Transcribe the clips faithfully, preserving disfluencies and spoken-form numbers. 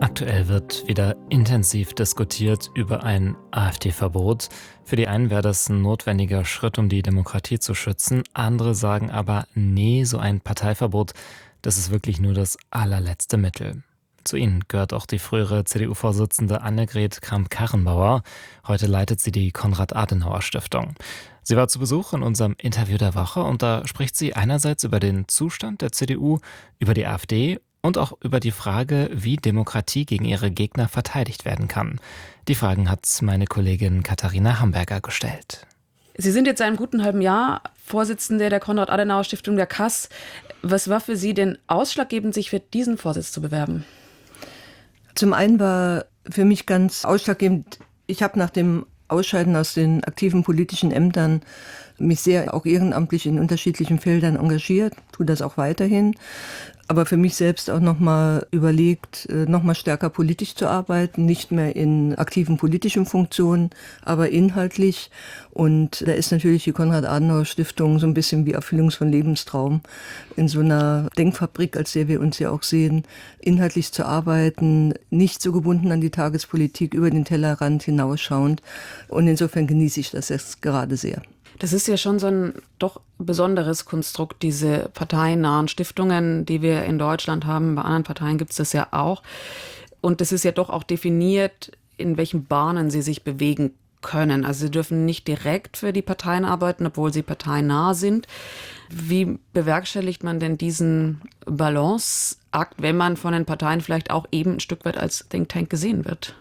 Aktuell wird wieder intensiv diskutiert über ein AfD-Verbot. Für die einen wäre das ein notwendiger Schritt, um die Demokratie zu schützen. Andere sagen aber, nee, so ein Parteiverbot, das ist wirklich nur das allerletzte Mittel. Zu ihnen gehört auch die frühere C D U-Vorsitzende Annegret Kramp-Karrenbauer. Heute leitet sie die Konrad-Adenauer-Stiftung. Sie war zu Besuch in unserem Interview der Woche und da spricht sie einerseits über den Zustand der C D U, über die AfD und auch über die Frage, wie Demokratie gegen ihre Gegner verteidigt werden kann. Die Fragen hat meine Kollegin Katharina Hamburger gestellt. Sie sind jetzt seit einem guten halben Jahr Vorsitzende der Konrad-Adenauer-Stiftung, der K A S. Was war für Sie denn ausschlaggebend, sich für diesen Vorsitz zu bewerben? Zum einen war für mich ganz ausschlaggebend, ich habe nach dem Ausscheiden aus den aktiven politischen Ämtern mich sehr auch ehrenamtlich in unterschiedlichen Feldern engagiert, tue das auch weiterhin. Aber für mich selbst auch nochmal überlegt, nochmal stärker politisch zu arbeiten, nicht mehr in aktiven politischen Funktionen, aber inhaltlich. Und da ist natürlich die Konrad-Adenauer-Stiftung so ein bisschen wie Erfüllungs- von Lebenstraum. In so einer Denkfabrik, als der wir uns ja auch sehen, inhaltlich zu arbeiten, nicht so gebunden an die Tagespolitik, über den Tellerrand hinausschauend. Und insofern genieße ich das jetzt gerade sehr. Das ist ja schon so ein doch besonderes Konstrukt, diese parteinahen Stiftungen, die wir in Deutschland haben. Bei anderen Parteien gibt es das ja auch. Und das ist ja doch auch definiert, in welchen Bahnen sie sich bewegen können. Also sie dürfen nicht direkt für die Parteien arbeiten, obwohl sie parteinah sind. Wie bewerkstelligt man denn diesen Balanceakt, wenn man von den Parteien vielleicht auch eben ein Stück weit als Think Tank gesehen wird?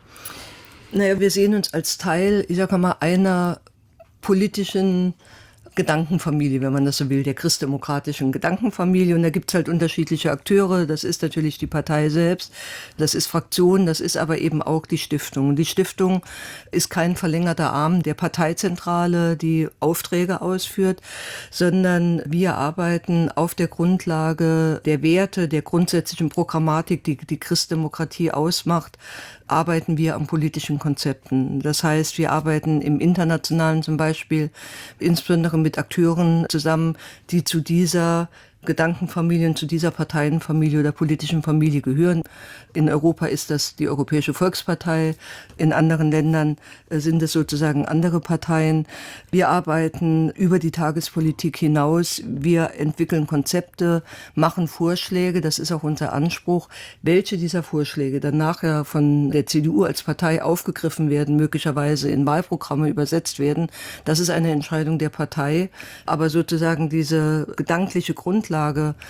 Naja, wir sehen uns als Teil, ich sage mal, einer politischen Gedankenfamilie, wenn man das so will, der christdemokratischen Gedankenfamilie. Und da gibt's halt unterschiedliche Akteure. Das ist natürlich die Partei selbst, das ist Fraktion, das ist aber eben auch die Stiftung. Und die Stiftung ist kein verlängerter Arm der Parteizentrale, die Aufträge ausführt, sondern wir arbeiten auf der Grundlage der Werte, der grundsätzlichen Programmatik, die die Christdemokratie ausmacht, arbeiten wir an politischen Konzepten. Das heißt, wir arbeiten im Internationalen zum Beispiel insbesondere mit Akteuren zusammen, die zu dieser Gedankenfamilie und zu dieser Parteienfamilie oder politischen Familie gehören. In Europa ist das die Europäische Volkspartei, in anderen Ländern sind es sozusagen andere Parteien. Wir arbeiten über die Tagespolitik hinaus, wir entwickeln Konzepte, machen Vorschläge, das ist auch unser Anspruch. Welche dieser Vorschläge dann nachher von der C D U als Partei aufgegriffen werden, möglicherweise in Wahlprogramme übersetzt werden, das ist eine Entscheidung der Partei. Aber sozusagen diese gedankliche Grundlage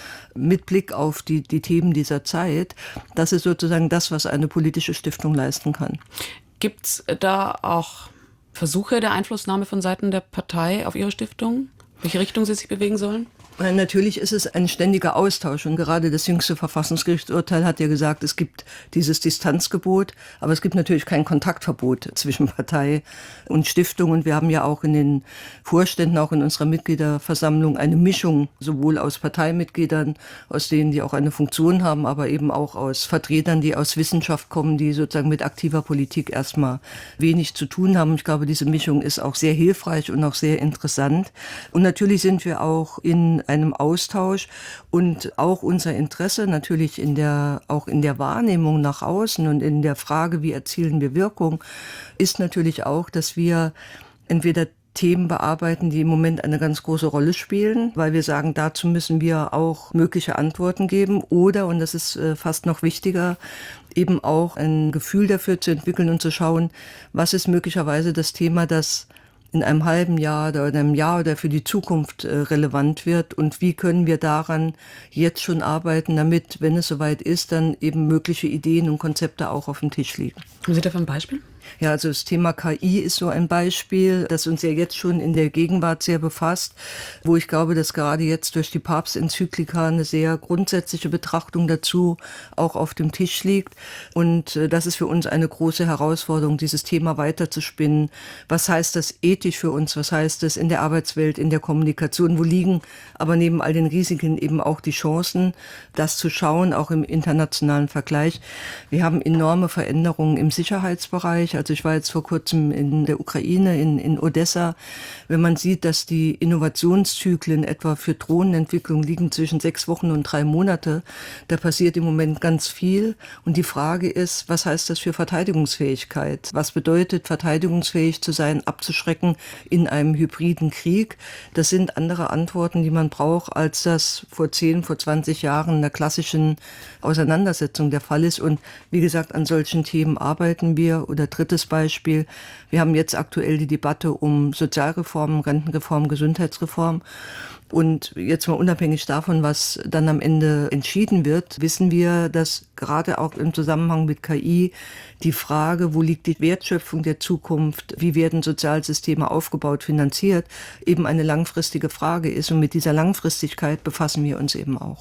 mit Blick auf die, die Themen dieser Zeit, das ist sozusagen das, was eine politische Stiftung leisten kann. Gibt es da auch Versuche der Einflussnahme von Seiten der Partei auf Ihre Stiftung? Welche Richtung sie sich bewegen sollen? Natürlich ist es ein ständiger Austausch und gerade das jüngste Verfassungsgerichtsurteil hat ja gesagt, es gibt dieses Distanzgebot, aber es gibt natürlich kein Kontaktverbot zwischen Partei und Stiftung und wir haben ja auch in den Vorständen, auch in unserer Mitgliederversammlung eine Mischung sowohl aus Parteimitgliedern, aus denen, die auch eine Funktion haben, aber eben auch aus Vertretern, die aus Wissenschaft kommen, die sozusagen mit aktiver Politik erstmal wenig zu tun haben. Ich glaube, diese Mischung ist auch sehr hilfreich und auch sehr interessant und natürlich sind wir auch in einem Austausch und auch unser Interesse natürlich in der, auch in der Wahrnehmung nach außen und in der Frage, wie erzielen wir Wirkung, ist natürlich auch, dass wir entweder Themen bearbeiten, die im Moment eine ganz große Rolle spielen, weil wir sagen, dazu müssen wir auch mögliche Antworten geben oder, und das ist fast noch wichtiger, eben auch ein Gefühl dafür zu entwickeln und zu schauen, was ist möglicherweise das Thema, das in einem halben Jahr oder einem Jahr oder für die Zukunft äh, relevant wird und wie können wir daran jetzt schon arbeiten, damit, wenn es soweit ist, dann eben mögliche Ideen und Konzepte auch auf dem Tisch liegen. Haben Sie dafür ein Beispiel? Ja, also das Thema K I ist so ein Beispiel, das uns ja jetzt schon in der Gegenwart sehr befasst, wo ich glaube, dass gerade jetzt durch die Papstenzyklika eine sehr grundsätzliche Betrachtung dazu auch auf dem Tisch liegt. Und das ist für uns eine große Herausforderung, dieses Thema weiterzuspinnen. Was heißt das ethisch für uns? Was heißt das in der Arbeitswelt, in der Kommunikation? Wo liegen aber neben all den Risiken eben auch die Chancen, das zu schauen, auch im internationalen Vergleich? Wir haben enorme Veränderungen im Sicherheitsbereich. Bereich. Also ich war jetzt vor kurzem in der Ukraine, in, in Odessa. Wenn man sieht, dass die Innovationszyklen etwa für Drohnenentwicklung liegen zwischen sechs Wochen und drei Monate, da passiert im Moment ganz viel. Und die Frage ist, was heißt das für Verteidigungsfähigkeit? Was bedeutet, verteidigungsfähig zu sein, abzuschrecken in einem hybriden Krieg? Das sind andere Antworten, die man braucht, als das vor zehn, vor zwanzig Jahren in der klassischen Auseinandersetzung der Fall ist. Und wie gesagt, an solchen Themen arbeiten wir. Oder drittes Beispiel, wir haben jetzt aktuell die Debatte um Sozialreformen, Rentenreform, Gesundheitsreform. Und jetzt mal unabhängig davon, was dann am Ende entschieden wird, wissen wir, dass gerade auch im Zusammenhang mit K I die Frage, wo liegt die Wertschöpfung der Zukunft, wie werden Sozialsysteme aufgebaut, finanziert, eben eine langfristige Frage ist. Und mit dieser Langfristigkeit befassen wir uns eben auch.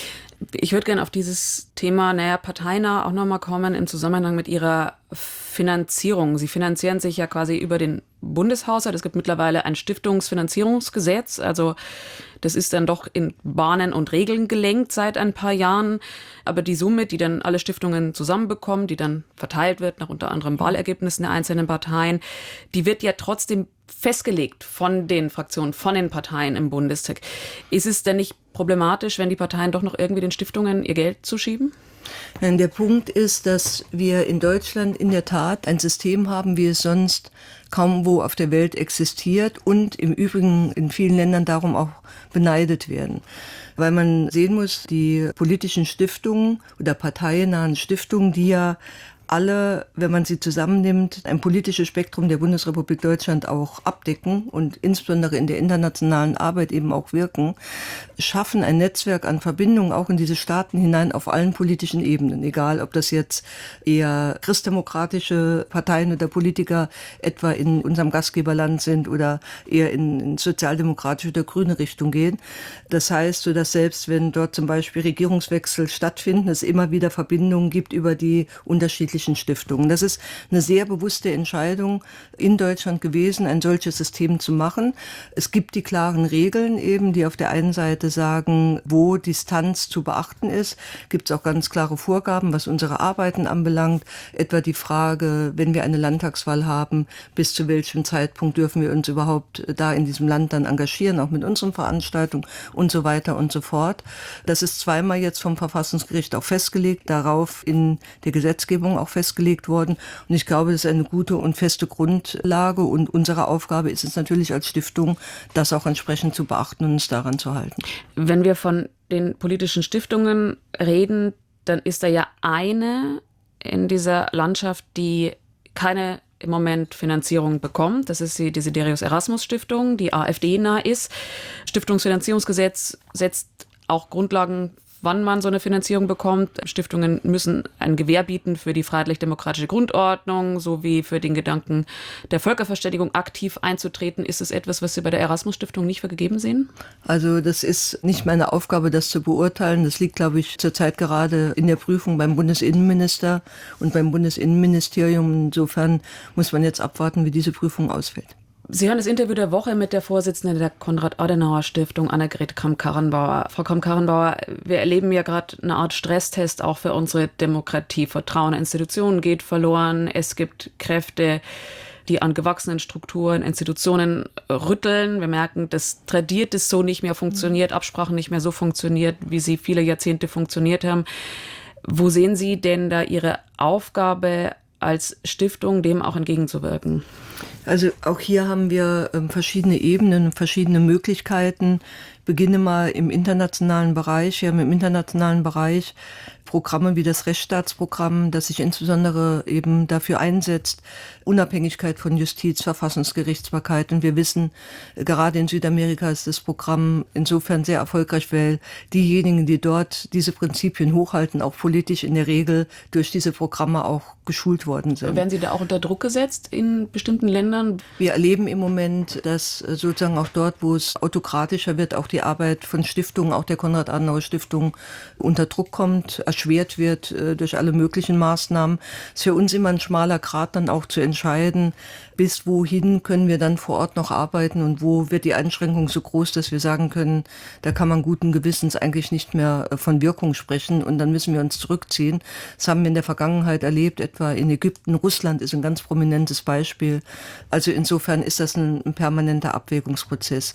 Ich würde gerne auf dieses Thema, naja, parteinah auch nochmal kommen im Zusammenhang mit Ihrer Finanzierung. Sie finanzieren sich ja quasi über den Bundeshaushalt. Es gibt mittlerweile ein Stiftungsfinanzierungsgesetz. Also das ist dann doch in Bahnen und Regeln gelenkt seit ein paar Jahren. Aber die Summe, die dann alle Stiftungen zusammenbekommen, die dann verteilt wird nach unter anderem Wahlergebnissen der einzelnen Parteien, die wird ja trotzdem festgelegt von den Fraktionen, von den Parteien im Bundestag. Ist es denn nicht problematisch, wenn die Parteien doch noch irgendwie den Stiftungen ihr Geld zuschieben? Der Punkt ist, dass wir in Deutschland in der Tat ein System haben, wie es sonst kaum wo auf der Welt existiert und im Übrigen in vielen Ländern darum auch beneidet werden. Weil man sehen muss, die politischen Stiftungen oder parteiennahen Stiftungen, die ja alle, wenn man sie zusammennimmt, ein politisches Spektrum der Bundesrepublik Deutschland auch abdecken und insbesondere in der internationalen Arbeit eben auch wirken, schaffen ein Netzwerk an Verbindungen auch in diese Staaten hinein auf allen politischen Ebenen. Egal, ob das jetzt eher christdemokratische Parteien oder Politiker etwa in unserem Gastgeberland sind oder eher in, in sozialdemokratische oder grüne Richtung gehen. Das heißt, so dass selbst wenn dort zum Beispiel Regierungswechsel stattfinden, es immer wieder Verbindungen gibt über die unterschiedlichen Stiftungen. Das ist eine sehr bewusste Entscheidung in Deutschland gewesen, ein solches System zu machen. Es gibt die klaren Regeln eben, die auf der einen Seite sagen, wo Distanz zu beachten ist. Gibt es auch ganz klare Vorgaben, was unsere Arbeiten anbelangt. Etwa die Frage, wenn wir eine Landtagswahl haben, bis zu welchem Zeitpunkt dürfen wir uns überhaupt da in diesem Land dann engagieren, auch mit unseren Veranstaltungen und so weiter und so fort. Das ist zweimal jetzt vom Verfassungsgericht auch festgelegt, darauf in der Gesetzgebung auch festgelegt worden. Und ich glaube, das ist eine gute und feste Grundlage. Und unsere Aufgabe ist es natürlich als Stiftung, das auch entsprechend zu beachten und uns daran zu halten. Wenn wir von den politischen Stiftungen reden, dann ist da ja eine in dieser Landschaft, die keine im Moment Finanzierung bekommt. Das ist die Desiderius Erasmus Stiftung, die AfD-nah ist. Stiftungsfinanzierungsgesetz setzt auch Grundlagen, wann man so eine Finanzierung bekommt. Stiftungen müssen ein Gewähr bieten für die freiheitlich-demokratische Grundordnung sowie für den Gedanken der Völkerverständigung aktiv einzutreten. Ist es etwas, was Sie bei der Erasmus-Stiftung nicht für gegeben sehen? Also das ist nicht meine Aufgabe, das zu beurteilen. Das liegt, glaube ich, zurzeit gerade in der Prüfung beim Bundesinnenminister und beim Bundesinnenministerium. Insofern muss man jetzt abwarten, wie diese Prüfung ausfällt. Sie hören das Interview der Woche mit der Vorsitzenden der Konrad-Adenauer-Stiftung, Annegret Kramp-Karrenbauer. Frau Kramp-Karrenbauer, wir erleben ja gerade eine Art Stresstest auch für unsere Demokratie. Vertrauen in Institutionen geht verloren. Es gibt Kräfte, die an gewachsenen Strukturen, Institutionen rütteln. Wir merken, dass Tradiertes so nicht mehr funktioniert, Absprachen nicht mehr so funktioniert, wie sie viele Jahrzehnte funktioniert haben. Wo sehen Sie denn da Ihre Aufgabe als Stiftung, dem auch entgegenzuwirken? Also auch hier haben wir ähm, verschiedene Ebenen, verschiedene Möglichkeiten. Ich beginne mal im internationalen Bereich. Wir haben im internationalen Bereich Programme wie das Rechtsstaatsprogramm, das sich insbesondere eben dafür einsetzt, Unabhängigkeit von Justiz, Verfassungsgerichtsbarkeit. Und wir wissen, gerade in Südamerika ist das Programm insofern sehr erfolgreich, weil diejenigen, die dort diese Prinzipien hochhalten, auch politisch in der Regel durch diese Programme auch geschult worden sind. Werden Sie da auch unter Druck gesetzt in bestimmten Ländern? Wir erleben im Moment, dass sozusagen auch dort, wo es autokratischer wird, auch die Arbeit von Stiftungen, auch der Konrad-Adenauer-Stiftung unter Druck kommt. erschwert wird äh, durch alle möglichen Maßnahmen. Es ist für uns immer ein schmaler Grat, dann auch zu entscheiden, bis wohin können wir dann vor Ort noch arbeiten und wo wird die Einschränkung so groß, dass wir sagen können, da kann man guten Gewissens eigentlich nicht mehr von Wirkung sprechen und dann müssen wir uns zurückziehen. Das haben wir in der Vergangenheit erlebt, etwa in Ägypten. Russland ist ein ganz prominentes Beispiel. Also insofern ist das ein, ein permanenter Abwägungsprozess.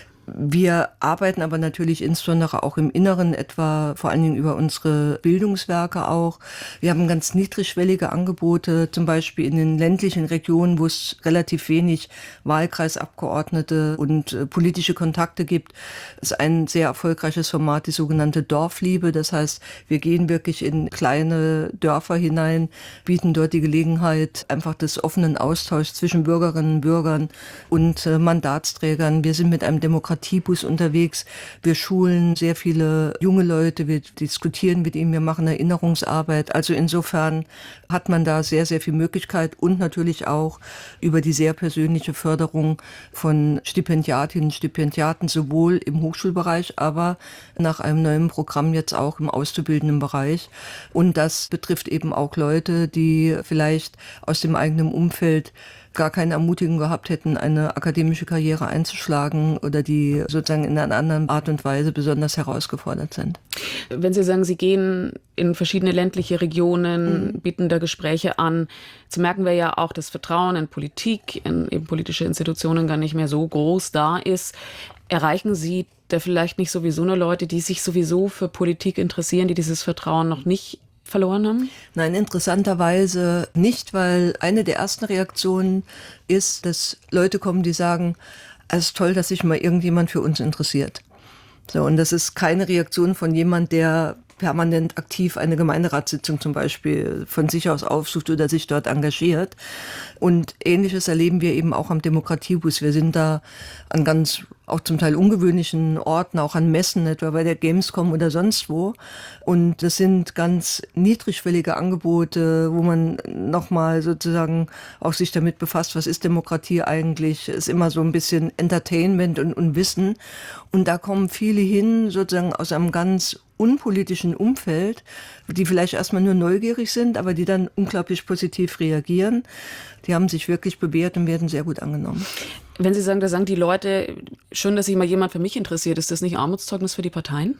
Wir arbeiten aber natürlich insbesondere auch im Inneren, etwa vor allen Dingen über unsere Bildungswerke auch. Wir haben ganz niedrigschwellige Angebote, zum Beispiel in den ländlichen Regionen, wo es relativ wenig Wahlkreisabgeordnete und äh, politische Kontakte gibt. Es ist ein sehr erfolgreiches Format, die sogenannte Dorfliebe. Das heißt, wir gehen wirklich in kleine Dörfer hinein, bieten dort die Gelegenheit einfach des offenen Austauschs zwischen Bürgerinnen und Bürgern und äh, Mandatsträgern. Wir sind mit einem Demokratie Demokratiebus unterwegs. Wir schulen sehr viele junge Leute, wir diskutieren mit ihnen, wir machen Erinnerungsarbeit. Also insofern hat man da sehr, sehr viel Möglichkeit und natürlich auch über die sehr persönliche Förderung von Stipendiatinnen und Stipendiaten, sowohl im Hochschulbereich, aber nach einem neuen Programm jetzt auch im auszubildenden Bereich. Und das betrifft eben auch Leute, die vielleicht aus dem eigenen Umfeld gar keine Ermutigung gehabt hätten, eine akademische Karriere einzuschlagen oder die sozusagen in einer anderen Art und Weise besonders herausgefordert sind. Wenn Sie sagen, Sie gehen in verschiedene ländliche Regionen, mhm. bieten da Gespräche an, jetzt merken wir ja auch, dass Vertrauen in Politik, in eben politische Institutionen gar nicht mehr so groß da ist. Erreichen Sie da vielleicht nicht sowieso nur Leute, die sich sowieso für Politik interessieren, die dieses Vertrauen noch nicht verloren haben? Nein, interessanterweise nicht, weil eine der ersten Reaktionen ist, dass Leute kommen, die sagen, es ist toll, dass sich mal irgendjemand für uns interessiert. So, und das ist keine Reaktion von jemand, der permanent aktiv eine Gemeinderatssitzung zum Beispiel von sich aus aufsucht oder sich dort engagiert. Und Ähnliches erleben wir eben auch am Demokratiebus. Wir sind da an ganz auch zum Teil ungewöhnlichen Orten, auch an Messen, etwa bei der Gamescom oder sonst wo. Und das sind ganz niedrigschwellige Angebote, wo man nochmal sozusagen auch sich damit befasst, was ist Demokratie eigentlich? Ist immer so ein bisschen Entertainment und, und Wissen. Und da kommen viele hin, sozusagen aus einem ganz unpolitischen Umfeld, die vielleicht erstmal nur neugierig sind, aber die dann unglaublich positiv reagieren. Die haben sich wirklich bewährt und werden sehr gut angenommen. Wenn Sie sagen, da sagen die Leute, schön, dass sich mal jemand für mich interessiert, ist das nicht Armutszeugnis für die Parteien?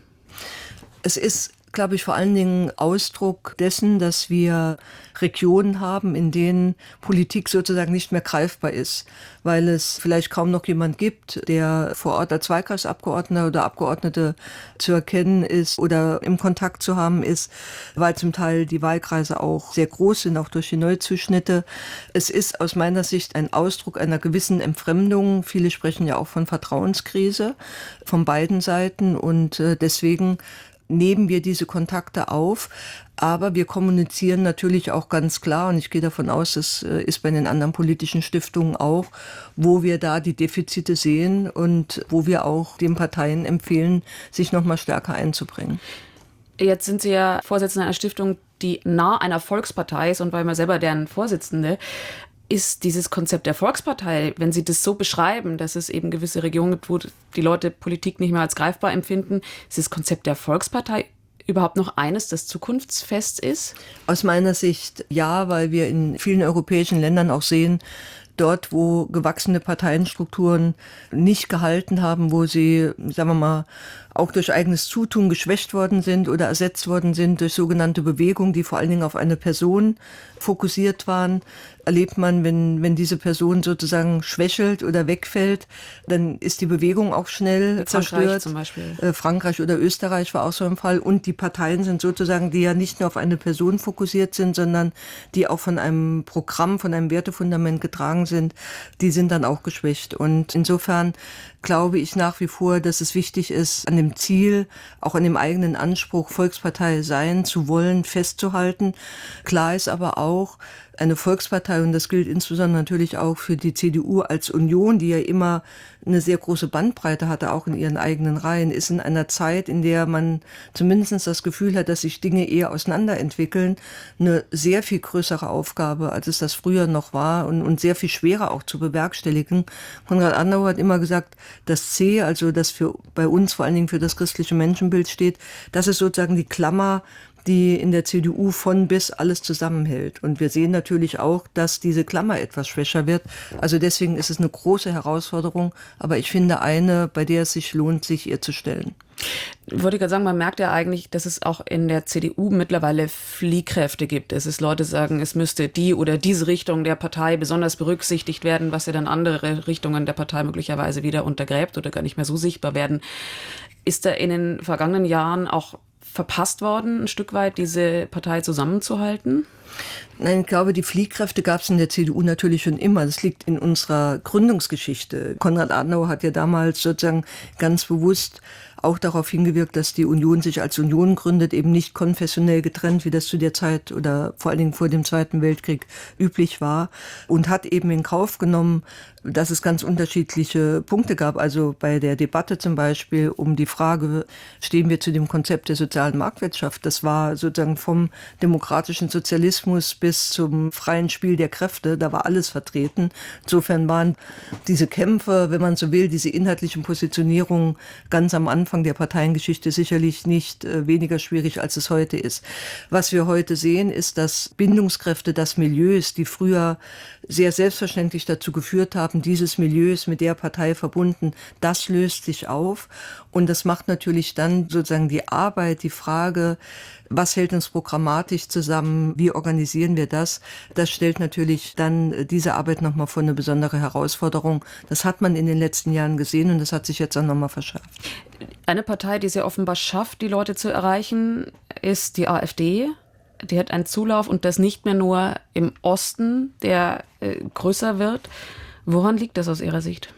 Es ist, glaube ich, vor allen Dingen Ausdruck dessen, dass wir Regionen haben, in denen Politik sozusagen nicht mehr greifbar ist, weil es vielleicht kaum noch jemand gibt, der vor Ort als Wahlkreisabgeordneter oder Abgeordnete zu erkennen ist oder im Kontakt zu haben ist, weil zum Teil die Wahlkreise auch sehr groß sind, auch durch die Neuzuschnitte. Es ist aus meiner Sicht ein Ausdruck einer gewissen Entfremdung. Viele sprechen ja auch von Vertrauenskrise von beiden Seiten und deswegen nehmen wir diese Kontakte auf, aber wir kommunizieren natürlich auch ganz klar, und ich gehe davon aus, das ist bei den anderen politischen Stiftungen auch, wo wir da die Defizite sehen und wo wir auch den Parteien empfehlen, sich noch mal stärker einzubringen. Jetzt sind Sie ja Vorsitzende einer Stiftung, die nah einer Volkspartei ist und weil man selber deren Vorsitzende ist dieses Konzept der Volkspartei, wenn Sie das so beschreiben, dass es eben gewisse Regionen gibt, wo die Leute Politik nicht mehr als greifbar empfinden, ist das Konzept der Volkspartei überhaupt noch eines, das zukunftsfest ist? Aus meiner Sicht ja, weil wir in vielen europäischen Ländern auch sehen, dort, wo gewachsene Parteienstrukturen nicht gehalten haben, wo sie, sagen wir mal, auch durch eigenes Zutun geschwächt worden sind oder ersetzt worden sind durch sogenannte Bewegungen, die vor allen Dingen auf eine Person fokussiert waren, erlebt man, wenn, wenn diese Person sozusagen schwächelt oder wegfällt, dann ist die Bewegung auch schnell zerstört. Frankreich zum Beispiel. Äh, Frankreich oder Österreich war auch so ein Fall. Und die Parteien sind sozusagen, die ja nicht nur auf eine Person fokussiert sind, sondern die auch von einem Programm, von einem Wertefundament getragen sind, die sind dann auch geschwächt. Und insofern glaube ich nach wie vor, dass es wichtig ist, an dem Ziel, auch an dem eigenen Anspruch, Volkspartei sein zu wollen, festzuhalten. Klar ist aber auch, eine Volkspartei, und das gilt insbesondere natürlich auch für die C D U als Union, die ja immer eine sehr große Bandbreite hatte, auch in ihren eigenen Reihen, ist in einer Zeit, in der man zumindest das Gefühl hat, dass sich Dinge eher auseinanderentwickeln, eine sehr viel größere Aufgabe, als es das früher noch war und, und sehr viel schwerer auch zu bewerkstelligen. Konrad Adenauer hat immer gesagt, das C, also das für bei uns vor allen Dingen für das christliche Menschenbild steht, das ist sozusagen die Klammer, die in der C D U von bis alles zusammenhält. Und wir sehen natürlich auch, dass diese Klammer etwas schwächer wird. Also deswegen ist es eine große Herausforderung, aber ich finde eine, bei der es sich lohnt, sich ihr zu stellen. Ich wollte gerade sagen, man merkt ja eigentlich, dass es auch in der C D U mittlerweile Fliehkräfte gibt. Es ist Leute sagen, es müsste die oder diese Richtung der Partei besonders berücksichtigt werden, was ja dann andere Richtungen der Partei möglicherweise wieder untergräbt oder gar nicht mehr so sichtbar werden. Ist da in den vergangenen Jahren auch verpasst worden, ein Stück weit diese Partei zusammenzuhalten? Nein, ich glaube, die Fliehkräfte gab es in der C D U natürlich schon immer. Das liegt in unserer Gründungsgeschichte. Konrad Adenauer hat ja damals sozusagen ganz bewusst auch darauf hingewirkt, dass die Union sich als Union gründet, eben nicht konfessionell getrennt, wie das zu der Zeit oder vor allen Dingen vor dem Zweiten Weltkrieg üblich war, und hat eben in Kauf genommen, dass es ganz unterschiedliche Punkte gab. Also bei der Debatte zum Beispiel um die Frage, stehen wir zu dem Konzept der sozialen Marktwirtschaft? Das war sozusagen vom demokratischen Sozialismus bis zum freien Spiel der Kräfte, da war alles vertreten. Insofern waren diese Kämpfe, wenn man so will, diese inhaltlichen Positionierungen ganz am Anfang der Parteiengeschichte sicherlich nicht äh, weniger schwierig, als es heute ist. Was wir heute sehen, ist, dass Bindungskräfte, dass Milieus, die früher sehr selbstverständlich dazu geführt haben, dieses Milieu ist mit der Partei verbunden, das löst sich auf. Und das macht natürlich dann sozusagen die Arbeit, die Frage, was hält uns programmatisch zusammen, wie organisieren wir das, das stellt natürlich dann diese Arbeit nochmal vor eine besondere Herausforderung. Das hat man in den letzten Jahren gesehen und das hat sich jetzt auch nochmal verschärft. Eine Partei, die es ja offenbar schafft, die Leute zu erreichen, ist die AfD. Die hat einen Zulauf und das nicht mehr nur im Osten, der äh, größer wird. Woran liegt das aus Ihrer Sicht?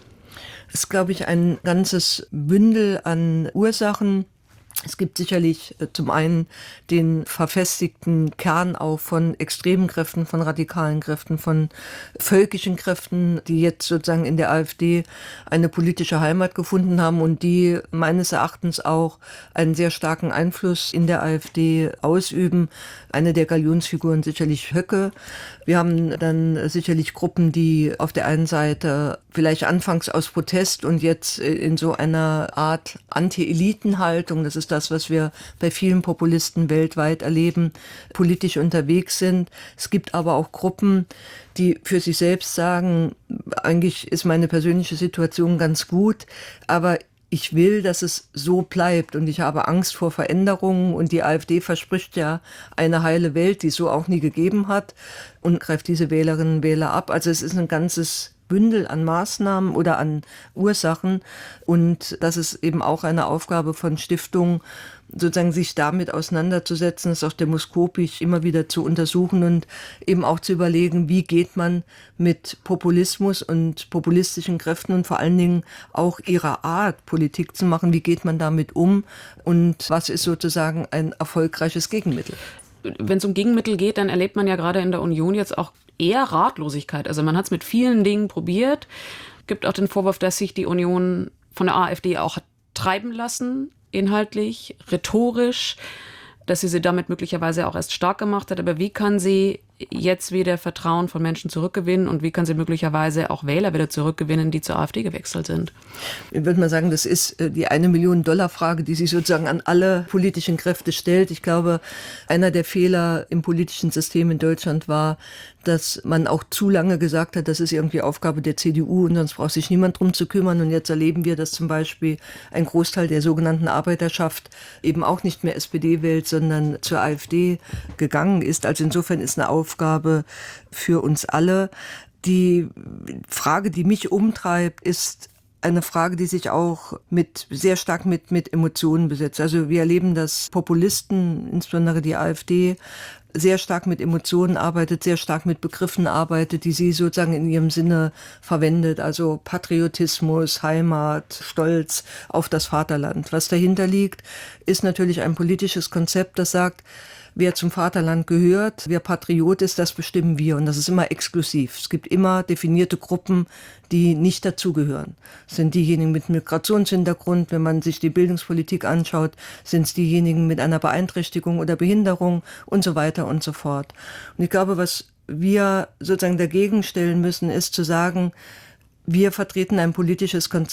Es ist, glaube ich, ein ganzes Bündel an Ursachen. Es gibt sicherlich zum einen den verfestigten Kern auch von extremen Kräften, von radikalen Kräften, von völkischen Kräften, die jetzt sozusagen in der AfD eine politische Heimat gefunden haben und die meines Erachtens auch einen sehr starken Einfluss in der AfD ausüben. Eine der Galionsfiguren sicherlich Höcke. Wir haben dann sicherlich Gruppen, die auf der einen Seite vielleicht anfangs aus Protest und jetzt in so einer Art Anti-Eliten-Haltung, das ist das, was wir bei vielen Populisten weltweit erleben, politisch unterwegs sind. Es gibt aber auch Gruppen, die für sich selbst sagen, eigentlich ist meine persönliche Situation ganz gut, aber ich will, dass es so bleibt und ich habe Angst vor Veränderungen und die AfD verspricht ja eine heile Welt, die es so auch nie gegeben hat und greift diese Wählerinnen und Wähler ab. Also es ist ein ganzes Bündel an Maßnahmen oder an Ursachen und das ist eben auch eine Aufgabe von Stiftungen, sozusagen sich damit auseinanderzusetzen, es auch demoskopisch immer wieder zu untersuchen und eben auch zu überlegen, wie geht man mit Populismus und populistischen Kräften und vor allen Dingen auch ihrer Art, Politik zu machen, wie geht man damit um und was ist sozusagen ein erfolgreiches Gegenmittel. Wenn es um Gegenmittel geht, dann erlebt man ja gerade in der Union jetzt auch eher Ratlosigkeit. Also man hat es mit vielen Dingen probiert. Gibt auch den Vorwurf, dass sich die Union von der AfD auch hat treiben lassen, inhaltlich, rhetorisch, dass sie sie damit möglicherweise auch erst stark gemacht hat. Aber wie kann sie jetzt wieder Vertrauen von Menschen zurückgewinnen und wie kann sie möglicherweise auch Wähler wieder zurückgewinnen, die zur AfD gewechselt sind? Ich würde mal sagen, das ist die eine Million Dollar Frage, die sich sozusagen an alle politischen Kräfte stellt. Ich glaube, einer der Fehler im politischen System in Deutschland war, dass man auch zu lange gesagt hat, das ist irgendwie Aufgabe der C D U und sonst braucht sich niemand drum zu kümmern. Und jetzt erleben wir, dass zum Beispiel ein Großteil der sogenannten Arbeiterschaft eben auch nicht mehr S P D wählt, sondern zur AfD gegangen ist. Also insofern ist eine Aufgabe für uns alle. Die Frage, die mich umtreibt, ist eine Frage, die sich auch mit sehr stark mit, mit Emotionen besetzt. Also wir erleben, dass Populisten, insbesondere die AfD, sehr stark mit Emotionen arbeitet, sehr stark mit Begriffen arbeitet, die sie sozusagen in ihrem Sinne verwendet. Also Patriotismus, Heimat, Stolz auf das Vaterland. Was dahinter liegt, ist natürlich ein politisches Konzept, das sagt, wer zum Vaterland gehört, wer Patriot ist, das bestimmen wir. Und das ist immer exklusiv. Es gibt immer definierte Gruppen, die nicht dazugehören. Das sind diejenigen mit Migrationshintergrund. Wenn man sich die Bildungspolitik anschaut, sind es diejenigen mit einer Beeinträchtigung oder Behinderung und so weiter und so fort. Und ich glaube, was wir sozusagen dagegen stellen müssen, ist zu sagen, wir vertreten ein politisches Konzept,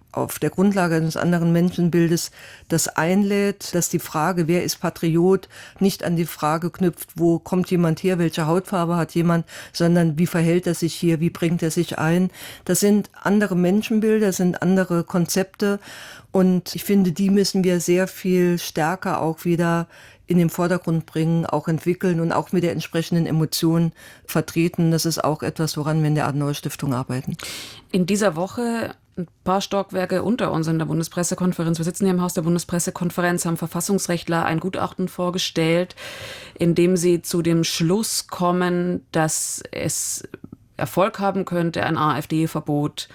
auf der Grundlage eines anderen Menschenbildes das einlädt, dass die Frage, wer ist Patriot, nicht an die Frage knüpft, wo kommt jemand her, welche Hautfarbe hat jemand, sondern wie verhält er sich hier, wie bringt er sich ein. Das sind andere Menschenbilder, das sind andere Konzepte und ich finde, die müssen wir sehr viel stärker auch wieder in den Vordergrund bringen, auch entwickeln und auch mit der entsprechenden Emotion vertreten. Das ist auch etwas, woran wir in der Adenauer-Stiftung arbeiten. In dieser Woche ein paar Stockwerke unter uns in der Bundespressekonferenz. Wir sitzen hier im Haus der Bundespressekonferenz, haben Verfassungsrechtler ein Gutachten vorgestellt, in dem sie zu dem Schluss kommen, dass es Erfolg haben könnte, ein AfD-Verbot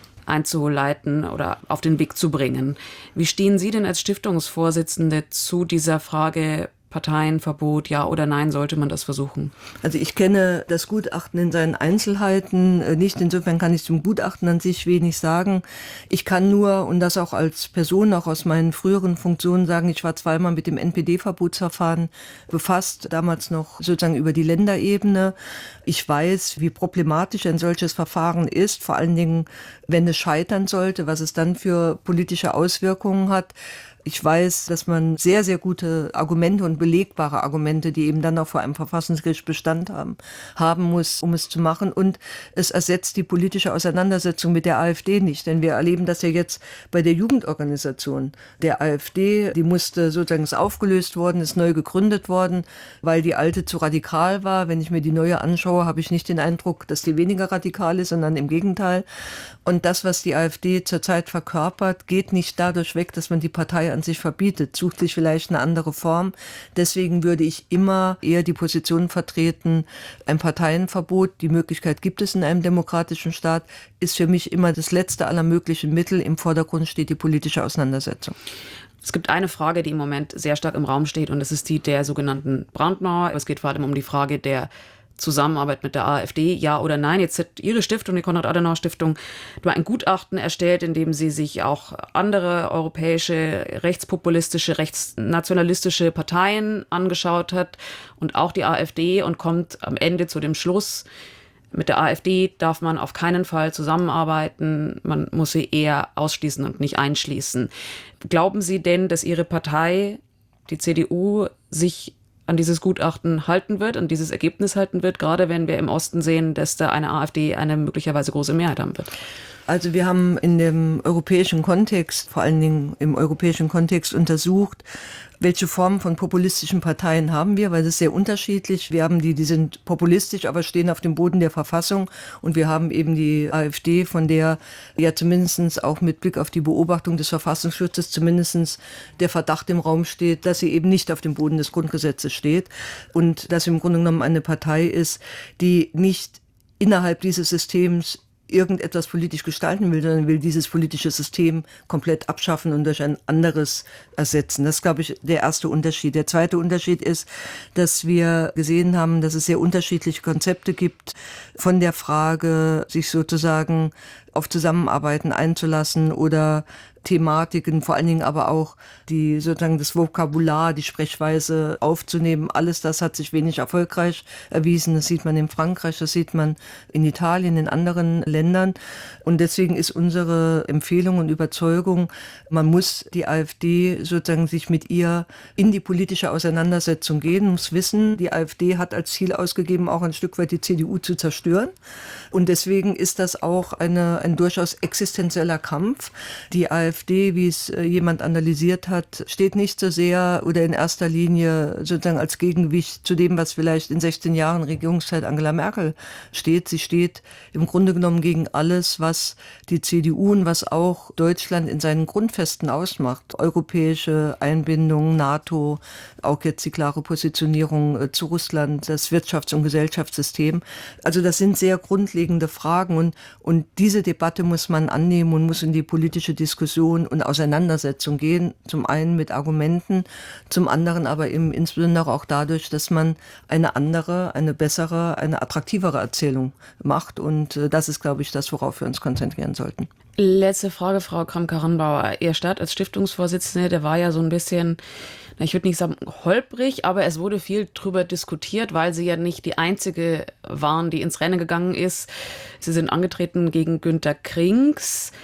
einzuleiten oder auf den Weg zu bringen. Wie stehen Sie denn als Stiftungsvorsitzende zu dieser Frage Parteienverbot, ja oder nein, sollte man das versuchen? Also ich kenne das Gutachten in seinen Einzelheiten nicht, insofern kann ich zum Gutachten an sich wenig sagen. Ich kann nur, und das auch als Person, auch aus meinen früheren Funktionen sagen, ich war zweimal mit dem N P D-Verbotsverfahren befasst, damals noch sozusagen über die Länderebene. Ich weiß, wie problematisch ein solches Verfahren ist, vor allen Dingen, wenn es scheitern sollte, was es dann für politische Auswirkungen hat. Ich weiß, dass man sehr, sehr gute Argumente und belegbare Argumente, die eben dann auch vor einem Verfassungsgericht Bestand haben, haben muss, um es zu machen. Und es ersetzt die politische Auseinandersetzung mit der AfD nicht. Denn wir erleben das ja jetzt bei der Jugendorganisation der AfD. Die musste sozusagen, ist aufgelöst worden, ist neu gegründet worden, weil die alte zu radikal war. Wenn ich mir die neue anschaue, habe ich nicht den Eindruck, dass die weniger radikal ist, sondern im Gegenteil. Und das, was die AfD zurzeit verkörpert, geht nicht dadurch weg, dass man die Partei an sich verbietet, sucht sich vielleicht eine andere Form. Deswegen würde ich immer eher die Position vertreten, ein Parteienverbot, die Möglichkeit gibt es in einem demokratischen Staat, ist für mich immer das letzte aller möglichen Mittel. Im Vordergrund steht die politische Auseinandersetzung. Es gibt eine Frage, die im Moment sehr stark im Raum steht, und das ist die der sogenannten Brandmauer. Es geht vor allem um die Frage der Zusammenarbeit mit der AfD, ja oder nein. Jetzt hat Ihre Stiftung, die Konrad-Adenauer-Stiftung, ein Gutachten erstellt, in dem sie sich auch andere europäische rechtspopulistische, rechtsnationalistische Parteien angeschaut hat und auch die AfD, und kommt am Ende zu dem Schluss, mit der AfD darf man auf keinen Fall zusammenarbeiten, man muss sie eher ausschließen und nicht einschließen. Glauben Sie denn, dass Ihre Partei, die C D U, sich an dieses Gutachten halten wird, an dieses Ergebnis halten wird, gerade wenn wir im Osten sehen, dass da eine AfD eine möglicherweise große Mehrheit haben wird? Also wir haben in dem europäischen Kontext, vor allen Dingen im europäischen Kontext untersucht, welche Formen von populistischen Parteien haben wir, weil das ist sehr unterschiedlich. Wir haben die, die sind populistisch, aber stehen auf dem Boden der Verfassung. Und wir haben eben die AfD, von der ja zumindest auch mit Blick auf die Beobachtung des Verfassungsschutzes zumindest der Verdacht im Raum steht, dass sie eben nicht auf dem Boden des Grundgesetzes steht. Und dass sie im Grunde genommen eine Partei ist, die nicht innerhalb dieses Systems irgendetwas politisch gestalten will, sondern will dieses politische System komplett abschaffen und durch ein anderes ersetzen. Das ist, glaube ich, der erste Unterschied. Der zweite Unterschied ist, dass wir gesehen haben, dass es sehr unterschiedliche Konzepte gibt, von der Frage, sich sozusagen auf Zusammenarbeiten einzulassen oder Thematiken, vor allen Dingen aber auch die sozusagen das Vokabular, die Sprechweise aufzunehmen. Alles das hat sich wenig erfolgreich erwiesen. Das sieht man in Frankreich, das sieht man in Italien, in anderen Ländern. Und deswegen ist unsere Empfehlung und Überzeugung, man muss die AfD sozusagen sich mit ihr in die politische Auseinandersetzung gehen, muss wissen, die AfD hat als Ziel ausgegeben, auch ein Stück weit die C D U zu zerstören. Und deswegen ist das auch eine, ein durchaus existenzieller Kampf. Die AfD, wie es jemand analysiert hat, steht nicht so sehr oder in erster Linie sozusagen als Gegengewicht zu dem, was vielleicht in sechzehn Jahren Regierungszeit Angela Merkel steht. Sie steht im Grunde genommen gegen alles, was die C D U und was auch Deutschland in seinen Grundfesten ausmacht. Europäische Einbindung, NATO, auch jetzt die klare Positionierung zu Russland, das Wirtschafts- und Gesellschaftssystem. Also das sind sehr grundlegende Fragen und, und diese Debatte muss man annehmen und muss in die politische Diskussion und Auseinandersetzung gehen. Zum einen mit Argumenten, zum anderen aber eben insbesondere auch dadurch, dass man eine andere, eine bessere, eine attraktivere Erzählung macht. Und das ist, glaube ich, das, worauf wir uns konzentrieren sollten. Letzte Frage, Frau Kramp-Karrenbauer. Ihr Start als Stiftungsvorsitzende, der war ja so ein bisschen, ich würde nicht sagen holprig, aber es wurde viel drüber diskutiert, weil Sie ja nicht die Einzige waren, die ins Rennen gegangen ist. Sie sind angetreten gegen Günter Krings.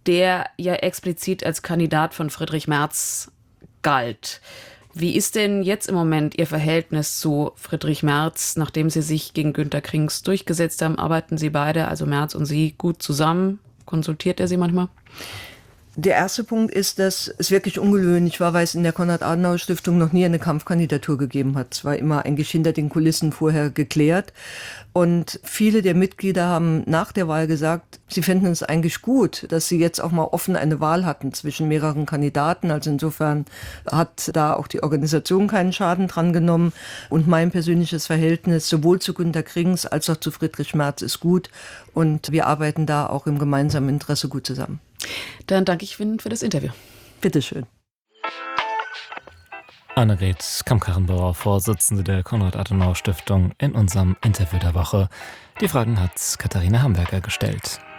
der ja explizit als Kandidat von Friedrich Merz galt. Wie ist denn jetzt im Moment Ihr Verhältnis zu Friedrich Merz, nachdem Sie sich gegen Günter Krings durchgesetzt haben? Arbeiten Sie beide, also Merz und Sie, gut zusammen? Konsultiert er Sie manchmal? Der erste Punkt ist, dass es wirklich ungewöhnlich war, weil es in der Konrad-Adenauer-Stiftung noch nie eine Kampfkandidatur gegeben hat. Es war immer eigentlich hinter den Kulissen vorher geklärt. Und viele der Mitglieder haben nach der Wahl gesagt, sie fänden es eigentlich gut, dass sie jetzt auch mal offen eine Wahl hatten zwischen mehreren Kandidaten. Also insofern hat da auch die Organisation keinen Schaden dran genommen. Und mein persönliches Verhältnis sowohl zu Günter Krings als auch zu Friedrich Merz ist gut. Und wir arbeiten da auch im gemeinsamen Interesse gut zusammen. Dann danke ich Ihnen für das Interview. Bitteschön. Annegret Kamm-Karrenbauer, Vorsitzende der Konrad-Adenauer-Stiftung, in unserem Interview der Woche. Die Fragen hat Katharina Hamburger gestellt.